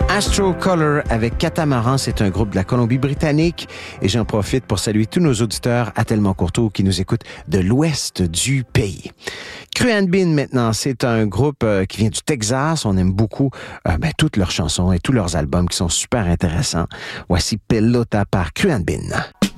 Astro Color avec Catamaran, c'est un groupe de la Colombie-Britannique et j'en profite pour saluer tous nos auditeurs à Telmont-Courteau qui nous écoutent de l'ouest du pays. Cru and Bean maintenant, c'est un groupe qui vient du Texas. On aime beaucoup toutes leurs chansons et tous leurs albums qui sont super intéressants. Voici Pelota par Cru and Bean.